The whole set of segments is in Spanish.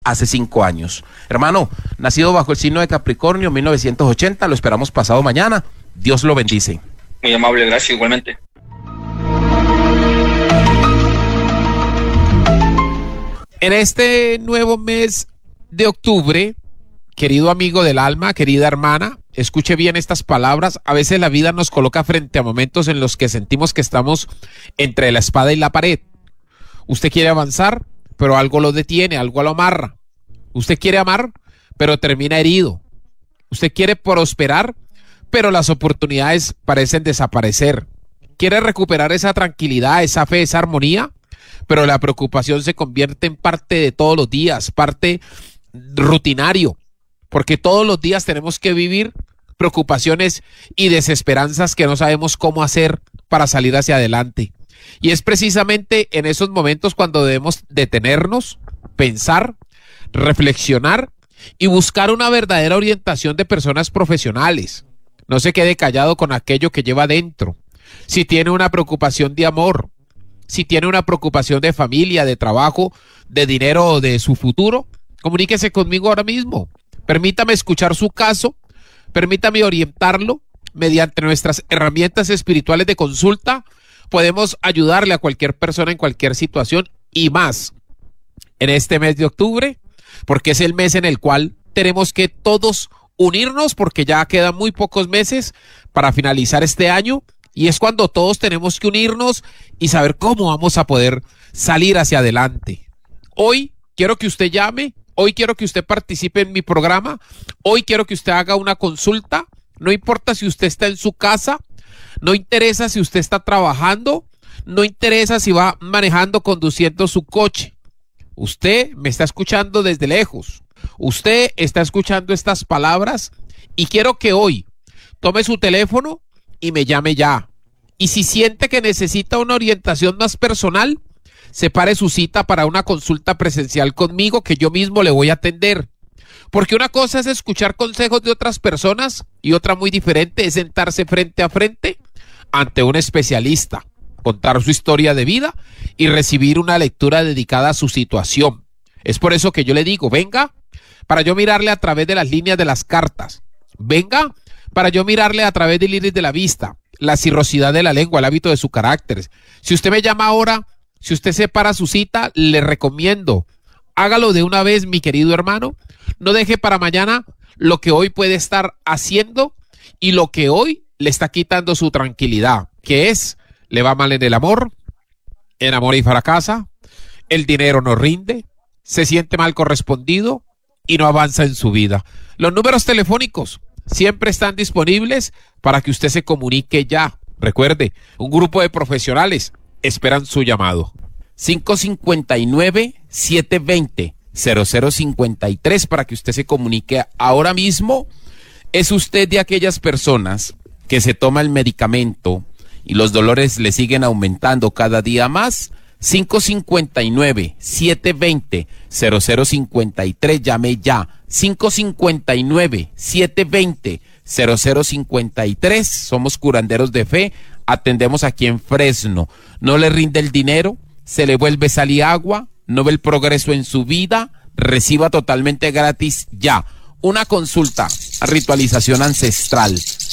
hace 5 años. Hermano, nacido bajo el signo de Capricornio, 1980, lo esperamos pasado mañana. Dios lo bendice. Muy amable, gracias, igualmente. En este nuevo mes de octubre, querido amigo del alma, querida hermana, escuche bien estas palabras. A veces la vida nos coloca frente a momentos en los que sentimos que estamos entre la espada y la pared. Usted quiere avanzar, pero algo lo detiene, algo lo amarra. Usted quiere amar, pero termina herido. Usted quiere prosperar, pero las oportunidades parecen desaparecer. Quiere recuperar esa tranquilidad, esa fe, esa armonía, pero la preocupación se convierte en parte de todos los días, parte rutinario, porque todos los días tenemos que vivir preocupaciones y desesperanzas que no sabemos cómo hacer para salir hacia adelante. Y es precisamente en esos momentos cuando debemos detenernos, pensar, reflexionar y buscar una verdadera orientación de personas profesionales. No se quede callado con aquello que lleva dentro. Si tiene una preocupación de amor, si tiene una preocupación de familia, de trabajo, de dinero o de su futuro, comuníquese conmigo ahora mismo. Permítame escuchar su caso, permítame orientarlo. Mediante nuestras herramientas espirituales de consulta, podemos ayudarle a cualquier persona en cualquier situación y más en este mes de octubre, porque es el mes en el cual tenemos que todos unirnos, porque ya quedan muy pocos meses para finalizar este año. Y es cuando todos tenemos que unirnos y saber cómo vamos a poder salir hacia adelante. Hoy quiero que usted llame, hoy quiero que usted participe en mi programa, hoy quiero que usted haga una consulta. No importa si usted está en su casa, no interesa si usted está trabajando, no interesa si va manejando, conduciendo su coche. Usted me está escuchando desde lejos, usted está escuchando estas palabras y quiero que hoy tome su teléfono y me llame ya. Y si siente que necesita una orientación más personal, separe su cita para una consulta presencial conmigo que yo mismo le voy a atender. Porque una cosa es escuchar consejos de otras personas y otra muy diferente es sentarse frente a frente ante un especialista, contar su historia de vida y recibir una lectura dedicada a su situación. Es por eso que yo le digo, venga, para yo mirarle a través de las líneas de las cartas. Venga, para yo mirarle a través del iris de la vista, la cirrosidad de la lengua, el hábito de su carácter. Si usted me llama ahora, si usted separa su cita, le recomiendo, hágalo de una vez, mi querido hermano. No deje para mañana lo que hoy puede estar haciendo y lo que hoy le está quitando su tranquilidad, que es, le va mal en el amor, enamora y fracasa, el dinero no rinde, se siente mal correspondido y no avanza en su vida. Los números telefónicos siempre están disponibles para que usted se comunique ya. Recuerde, un grupo de profesionales esperan su llamado. 559-720-0053 para que usted se comunique ahora mismo. ¿Es usted de aquellas personas que se toma el medicamento y los dolores le siguen aumentando cada día más? 559-720-0053, llame ya. 559-720-0053, somos curanderos de fe, atendemos aquí en Fresno. ¿No le rinde el dinero? ¿Se le vuelve sal y agua? ¿No ve el progreso en su vida? Reciba totalmente gratis ya una consulta a ritualización ancestral.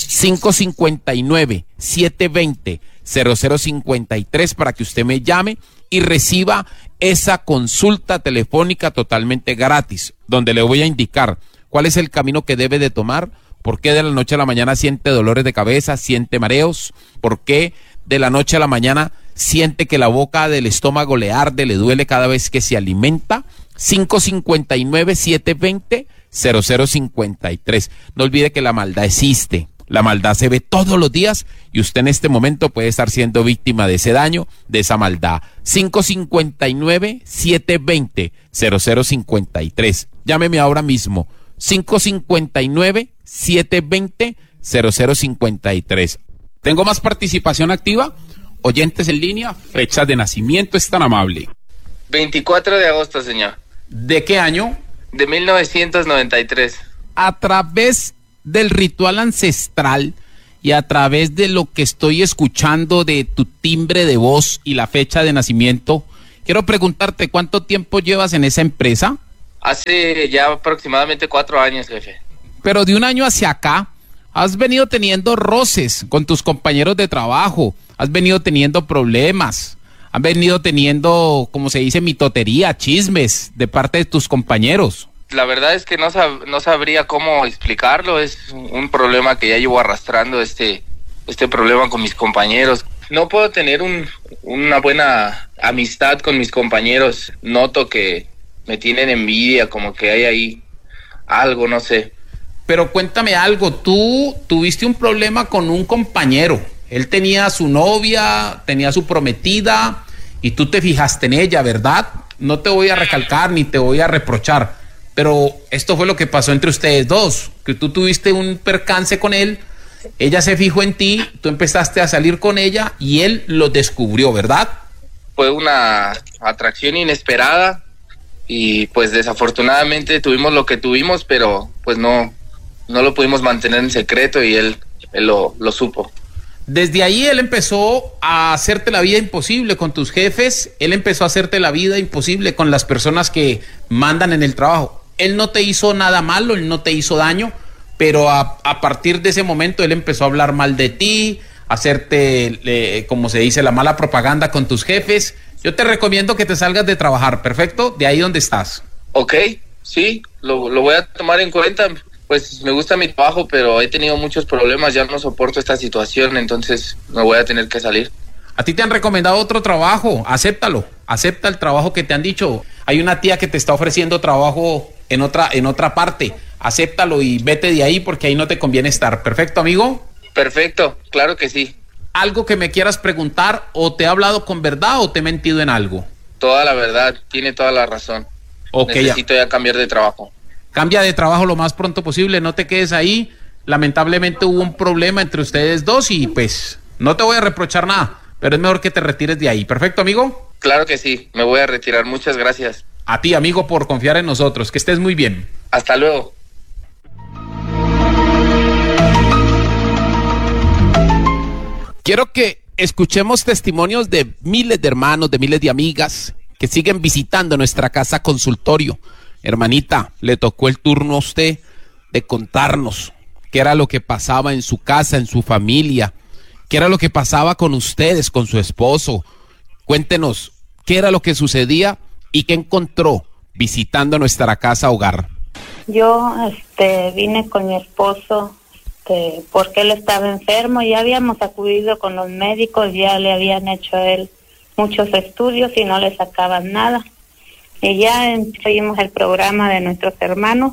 559-720-0053 para que usted me llame y reciba esa consulta telefónica totalmente gratis, donde le voy a indicar cuál es el camino que debe de tomar, por qué de la noche a la mañana siente dolores de cabeza, siente mareos, por qué de la noche a la mañana siente que la boca del estómago le arde, le duele cada vez que se alimenta. 559-720-0053. No olvide que la maldad existe. La maldad se ve todos los días y usted en este momento puede estar siendo víctima de ese daño, de esa maldad. 559-720-0053. Llámeme ahora mismo. 559-720-0053. ¿Tengo más participación activa? Oyentes en línea, fecha de nacimiento, es tan amable. 24 de agosto, señor. ¿De qué año? De 1993. A través del ritual ancestral y a través de lo que estoy escuchando de tu timbre de voz y la fecha de nacimiento, quiero preguntarte, ¿cuánto tiempo llevas en esa empresa? Hace ya aproximadamente 4 años, jefe. Pero de un año hacia acá, has venido teniendo roces con tus compañeros de trabajo, has venido teniendo problemas, has venido teniendo, como se dice, mitotería, chismes de parte de tus compañeros. La verdad es que no sabría cómo explicarlo. Es un problema que ya llevo arrastrando, este problema con mis compañeros. No puedo tener una buena amistad con mis compañeros. Noto que me tienen envidia, como que hay ahí algo, no sé. Pero cuéntame algo, tú tuviste un problema con un compañero. Él tenía su novia, tenía su prometida y tú te fijaste en ella, ¿verdad? No te voy a recalcar ni te voy a reprochar, pero esto fue lo que pasó entre ustedes dos, que tú tuviste un percance con él, ella se fijó en ti, tú empezaste a salir con ella y él lo descubrió, ¿verdad? Fue una atracción inesperada y pues desafortunadamente tuvimos lo que tuvimos, pero pues no lo pudimos mantener en secreto y él lo supo. Desde ahí él empezó a hacerte la vida imposible con tus jefes, él empezó a hacerte la vida imposible con las personas que mandan en el trabajo. Él no te hizo nada malo, él no te hizo daño, pero a partir de ese momento él empezó a hablar mal de ti, hacerte, como se dice, la mala propaganda con tus jefes. Yo te recomiendo que te salgas de trabajar, ¿perfecto? De ahí donde estás. Ok, sí, lo voy a tomar en cuenta. Pues me gusta mi trabajo, pero he tenido muchos problemas, ya no soporto esta situación, entonces me voy a tener que salir. A ti te han recomendado otro trabajo, acéptalo, acepta el trabajo que te han dicho. Hay una tía que te está ofreciendo trabajo en otra parte, acéptalo y vete de ahí porque ahí no te conviene estar. ¿Perfecto, amigo? Perfecto, claro que sí. ¿Algo que me quieras preguntar o te he hablado con verdad o te he mentido en algo? Toda la verdad, tiene toda la razón. Okay, necesito ya cambiar de trabajo. Cambia de trabajo lo más pronto posible, no te quedes ahí. Lamentablemente hubo un problema entre ustedes dos y pues no te voy a reprochar nada, pero es mejor que te retires de ahí. ¿Perfecto, amigo? Claro que sí, me voy a retirar. Muchas gracias. A ti, amigo, por confiar en nosotros. Que estés muy bien. Hasta luego. Quiero que escuchemos testimonios de miles de hermanos, de miles de amigas que siguen visitando nuestra casa consultorio. Hermanita, le tocó el turno a usted de contarnos qué era lo que pasaba en su casa, en su familia, qué era lo que pasaba con ustedes, con su esposo. Cuéntenos qué era lo que sucedía y qué encontró visitando nuestra casa hogar. Yo vine con mi esposo porque él estaba enfermo. Ya habíamos acudido con los médicos, ya le habían hecho a él muchos estudios y no le sacaban nada. Y ya seguimos el programa de nuestros hermanos,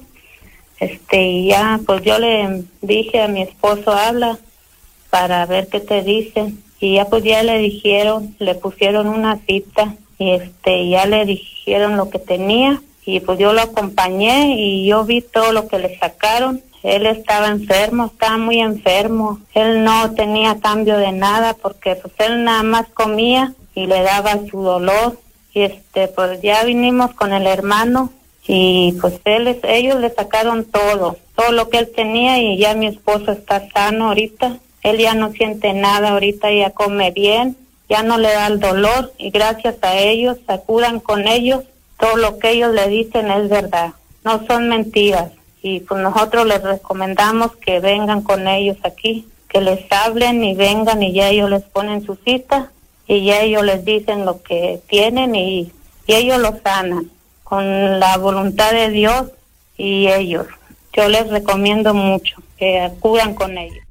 y ya pues yo le dije a mi esposo, habla para ver qué te dicen, y ya pues ya le dijeron, le pusieron una cita, y ya le dijeron lo que tenía, y pues yo lo acompañé y yo vi todo lo que le sacaron. Él estaba enfermo, estaba muy enfermo, él no tenía cambio de nada porque pues él nada más comía y le daba su dolor. Y pues ya vinimos con el hermano y pues ellos le sacaron todo lo que él tenía, y ya mi esposo está sano ahorita. Él ya no siente nada ahorita, ya come bien, ya no le da el dolor, y gracias a ellos, acudan con ellos, todo lo que ellos le dicen es verdad, no son mentiras. Y pues nosotros les recomendamos que vengan con ellos aquí, que les hablen y vengan, y ya ellos les ponen su cita. Y ya ellos les dicen lo que tienen y ellos lo sanan con la voluntad de Dios y ellos. Yo les recomiendo mucho que acudan con ellos.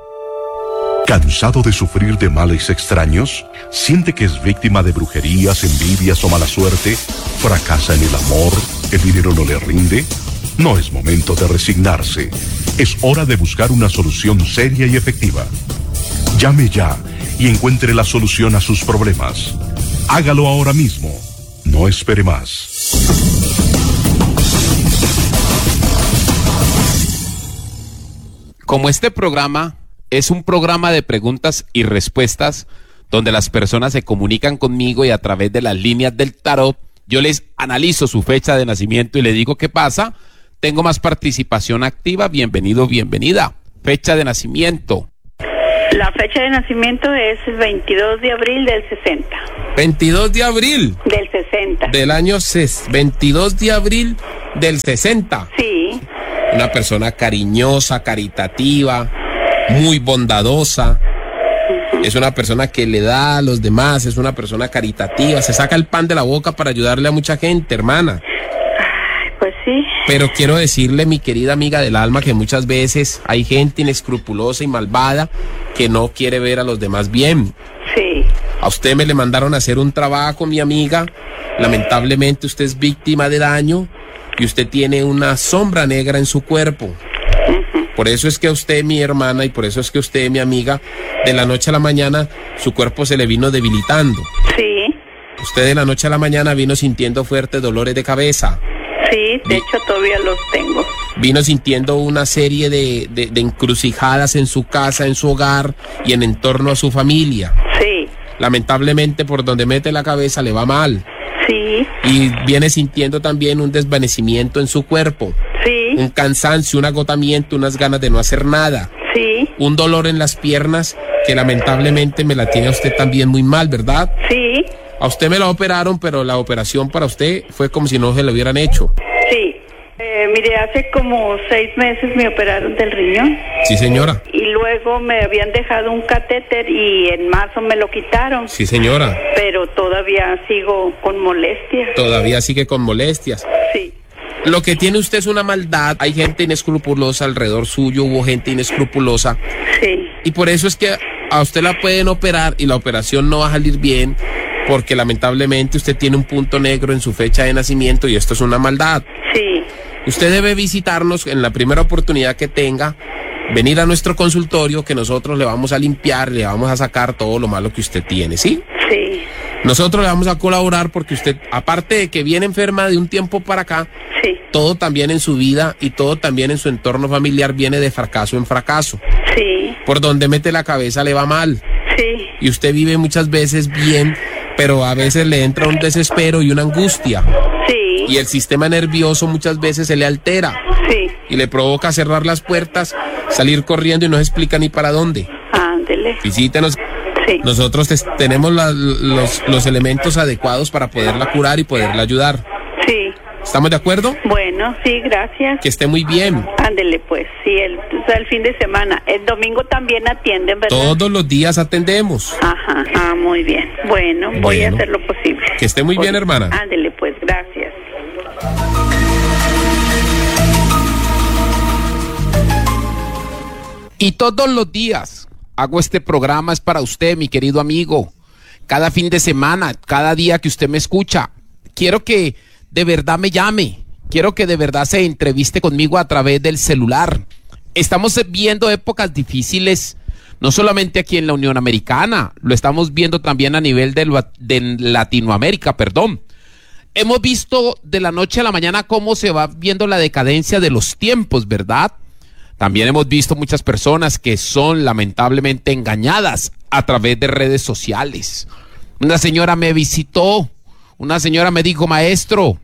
¿Cansado de sufrir de males extraños? ¿Siente que es víctima de brujerías, envidias o mala suerte? ¿Fracasa en el amor? ¿El dinero no le rinde? No es momento de resignarse. Es hora de buscar una solución seria y efectiva. Llame ya y encuentre la solución a sus problemas. Hágalo ahora mismo. No espere más. Como este programa es un programa de preguntas y respuestas donde las personas se comunican conmigo y a través de las líneas del tarot yo les analizo su fecha de nacimiento y le digo qué pasa. Tengo más participación activa. Bienvenido, bienvenida. Fecha de nacimiento. La fecha de nacimiento es el 22 de abril del 60. 22 de abril. Del 60. Del año 22 de abril del 60. Sí. Una persona cariñosa, caritativa, muy bondadosa. Es una persona que le da a los demás, es una persona caritativa, se saca el pan de la boca para ayudarle a mucha gente, hermana. Pues sí. Pero quiero decirle, mi querida amiga del alma, que muchas veces hay gente inescrupulosa y malvada que no quiere ver a los demás bien. Sí. A usted me le mandaron a hacer un trabajo, mi amiga. Lamentablemente usted es víctima de daño y usted tiene una sombra negra en su cuerpo. Por eso es que a usted, mi hermana, y por eso es que usted, mi amiga, de la noche a la mañana, su cuerpo se le vino debilitando. Sí. Usted de la noche a la mañana vino sintiendo fuertes dolores de cabeza. Sí, de hecho todavía los tengo. Vino sintiendo una serie de encrucijadas en su casa, en su hogar y en entorno a su familia. Sí. Lamentablemente, por donde mete la cabeza le va mal. Sí. Y viene sintiendo también un desvanecimiento en su cuerpo. Sí. Un cansancio, un agotamiento, unas ganas de no hacer nada. Sí. Un dolor en las piernas que lamentablemente me la tiene a usted también muy mal, ¿verdad? Sí. A usted me la operaron, pero la operación para usted fue como si no se la hubieran hecho. Sí. Mire, hace como 6 meses me operaron del riñón. Sí, señora. Y luego me habían dejado un catéter y en marzo me lo quitaron. Sí, señora. Pero todavía sigo con molestias. Todavía sigue con molestias. Sí. Lo que tiene usted es una maldad. Hay gente inescrupulosa alrededor suyo, hubo gente inescrupulosa. Sí. Y por eso es que a usted la pueden operar y la operación no va a salir bien, porque lamentablemente usted tiene un punto negro en su fecha de nacimiento y esto es una maldad. Sí. Usted debe visitarnos en la primera oportunidad que tenga, venir a nuestro consultorio, que nosotros le vamos a limpiar, le vamos a sacar todo lo malo que usted tiene, ¿sí? Sí. Nosotros le vamos a colaborar porque usted, aparte de que viene enferma de un tiempo para acá, Sí. todo también en su vida y todo también en su entorno familiar viene de fracaso en fracaso. Sí. Por donde mete la cabeza le va mal. Sí. Y usted vive muchas veces bien, pero a veces le entra un desespero y una angustia. Sí. Y el sistema nervioso muchas veces se le altera Sí. y le provoca cerrar las puertas, salir corriendo y no se explica ni para dónde. Ándele. Visítenos. Sí. Nosotros tenemos los elementos adecuados para poderla curar y poderla ayudar. Sí. ¿Estamos de acuerdo? Bueno, sí, gracias. Que esté muy bien. Ándele, pues. Sí, el fin de semana. El domingo también atienden, ¿verdad? Todos los días atendemos. Ajá. Ah, muy bien. Bueno, voy a Bueno. hacer lo posible. Que esté muy bien, hermana. Ándele, pues. Gracias. Y todos los días hago este programa, es para usted, mi querido amigo. Cada fin de semana, cada día que usted me escucha, quiero que de verdad me llame. Quiero que de verdad se entreviste conmigo a través del celular. Estamos viendo épocas difíciles, no solamente aquí en la Unión Americana, lo estamos viendo también a nivel de Latinoamérica, perdón. Hemos visto de la noche a la mañana cómo se va viendo la decadencia de los tiempos, ¿verdad? También hemos visto muchas personas que son lamentablemente engañadas a través de redes sociales. Una señora me visitó, una señora me dijo, maestro,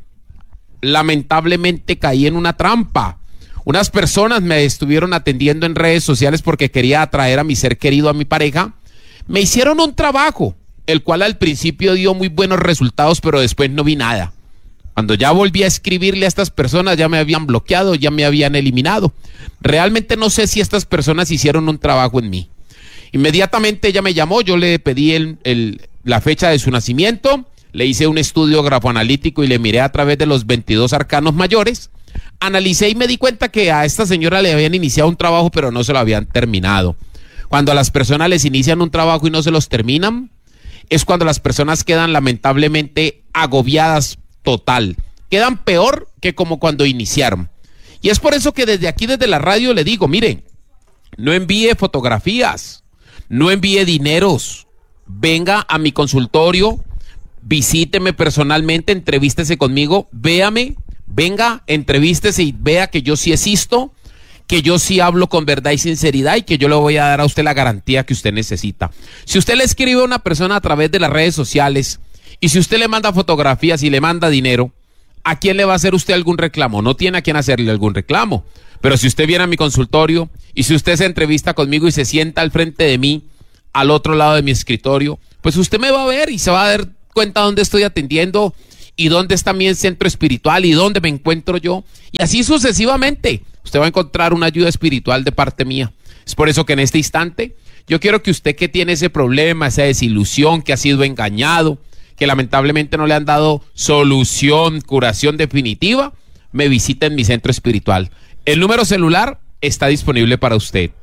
lamentablemente caí en una trampa. Unas personas me estuvieron atendiendo en redes sociales porque quería atraer a mi ser querido, a mi pareja. Me hicieron un trabajo, el cual al principio dio muy buenos resultados, pero después no vi nada. Cuando ya volví a escribirle a estas personas, ya me habían bloqueado, ya me habían eliminado. Realmente no sé si estas personas hicieron un trabajo en mí. Inmediatamente ella me llamó, yo le pedí la fecha de su nacimiento, le hice un estudio grafoanalítico y le miré a través de los 22 arcanos mayores. Analicé y me di cuenta que a esta señora le habían iniciado un trabajo, pero no se lo habían terminado. Cuando a las personas les inician un trabajo y no se los terminan, es cuando las personas quedan lamentablemente agobiadas total. Quedan peor que como cuando iniciaron. Y es por eso que desde aquí, desde la radio, le digo, miren, no envíe fotografías, no envíe dineros, venga a mi consultorio, visíteme personalmente, entrevístese conmigo, véame, venga, entrevístese y vea que yo sí existo, que yo sí hablo con verdad y sinceridad y que yo le voy a dar a usted la garantía que usted necesita. Si usted le escribe a una persona a través de las redes sociales y si usted le manda fotografías y le manda dinero, ¿a quién le va a hacer usted algún reclamo? No tiene a quién hacerle algún reclamo. Pero si usted viene a mi consultorio y si usted se entrevista conmigo y se sienta al frente de mí, al otro lado de mi escritorio, pues usted me va a ver y se va a dar cuenta dónde estoy atendiendo y dónde está mi centro espiritual y dónde me encuentro yo. Y así sucesivamente, usted va a encontrar una ayuda espiritual de parte mía. Es por eso que en este instante yo quiero que usted que tiene ese problema, esa desilusión, que ha sido engañado, que lamentablemente no le han dado solución, curación definitiva, me visite en mi centro espiritual. El número celular está disponible para usted.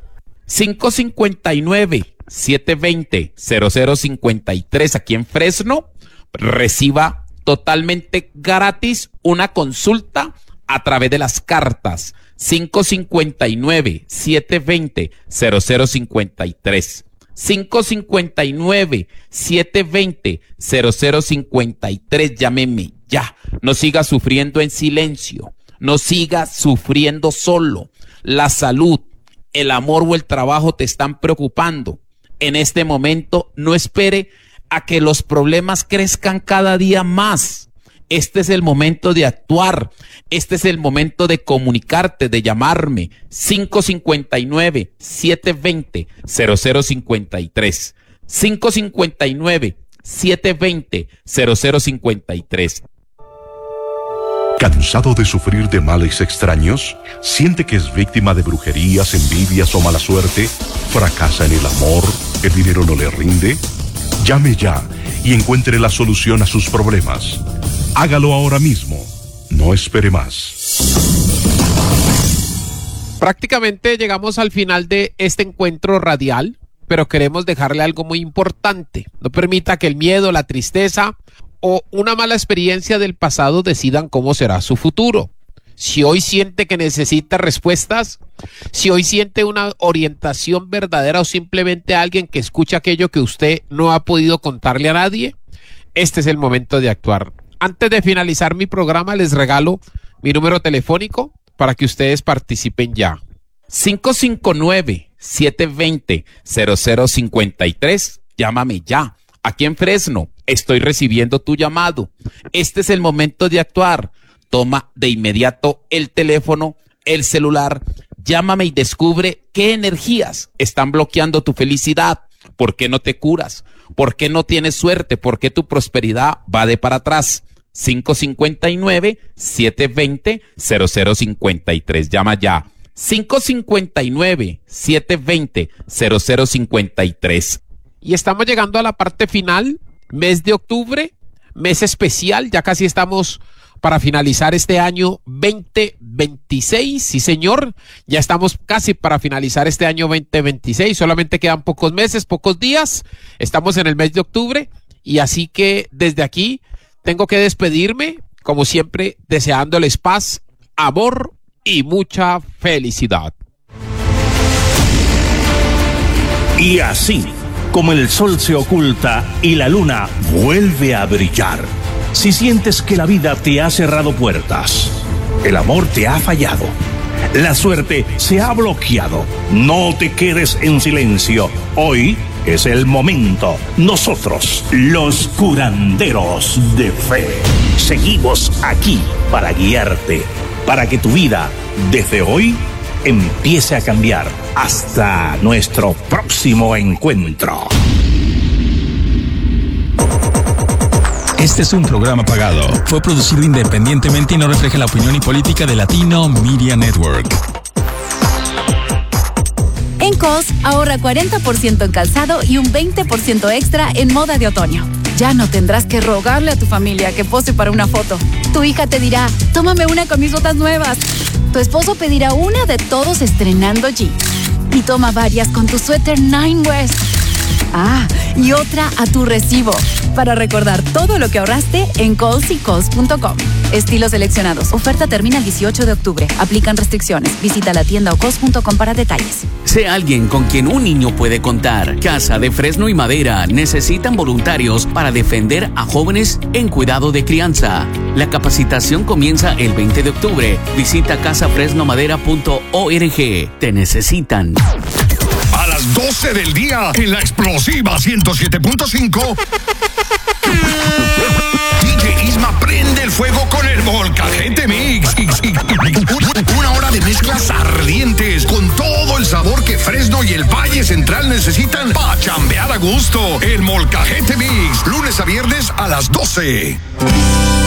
559-720-0053 aquí en Fresno. Reciba totalmente gratis una consulta a través de las cartas. 559-720-0053. 559-720-0053. Llámeme ya. No siga sufriendo en silencio. No siga sufriendo solo. La salud, el amor o el trabajo te están preocupando. En este momento no espere a que los problemas crezcan cada día más. Este es el momento de actuar. Este es el momento de comunicarte, de llamarme. 559-720-0053. 559-720-0053. ¿Cansado de sufrir de males extraños? ¿Siente que es víctima de brujerías, envidias o mala suerte? ¿Fracasa en el amor? ¿El dinero no le rinde? Llame ya y encuentre la solución a sus problemas. Hágalo ahora mismo. No espere más. Prácticamente llegamos al final de este encuentro radial, pero queremos dejarle algo muy importante. No permita que el miedo, la tristeza o una mala experiencia del pasado decidan cómo será su futuro. Si hoy siente que necesita respuestas, si hoy siente una orientación verdadera o simplemente alguien que escucha aquello que usted no ha podido contarle a nadie, este es el momento de actuar. Antes de finalizar mi programa, les regalo mi número telefónico para que ustedes participen ya. 559-720-0053. Llámame ya. Aquí en Fresno estoy recibiendo tu llamado. Este es el momento de actuar. Toma de inmediato el teléfono, el celular. Llámame y descubre qué energías están bloqueando tu felicidad. ¿Por qué no te curas? ¿Por qué no tienes suerte? ¿Por qué tu prosperidad va de para atrás? 559-720-0053. Llama ya. 559-720-0053. Y estamos llegando a la parte final. Mes de octubre, mes especial. Ya casi estamos para finalizar este año 2026. Sí, señor. Ya estamos casi para finalizar este año 2026. Solamente quedan pocos meses, pocos días. Estamos en el mes de octubre. Y así que desde aquí tengo que despedirme, como siempre, deseándoles paz, amor y mucha felicidad. Y así, como el sol se oculta y la luna vuelve a brillar, si sientes que la vida te ha cerrado puertas, el amor te ha fallado, la suerte se ha bloqueado, no te quedes en silencio. Hoy es el momento. Nosotros, los curanderos de fe, seguimos aquí para guiarte, para que tu vida, desde hoy, empiece a cambiar. Hasta nuestro próximo encuentro. Este es un programa pagado. Fue producido independientemente y no refleja la opinión y política de Latino Media Network. En Kohl's, ahorra 40% en calzado y un 20% extra en moda de otoño. Ya no tendrás que rogarle a tu familia que pose para una foto. Tu hija te dirá, tómame una con mis botas nuevas. Tu esposo pedirá una de todos estrenando jeans. Y toma varias con tu suéter Nine West. Y otra a tu recibo. Para recordar todo lo que ahorraste en Kohl's y Kohl's.com. Estilos seleccionados. Oferta termina el 18 de octubre. Aplican restricciones. Visita la tienda o Kohl's.com para detalles. Sé alguien con quien un niño puede contar. Casa de Fresno y Madera necesitan voluntarios para defender a jóvenes en cuidado de crianza. La capacitación comienza el 20 de octubre. Visita casafresnomadera.org. Te necesitan. A las 12 del día en la explosiva 107.5. DJ Isma prende el fuego con el Molcajete Mix. Una hora de mezclas ardientes con todo el sabor que Fresno y el Valle Central necesitan para chambear a gusto. El Molcajete Mix, lunes a viernes a las 12.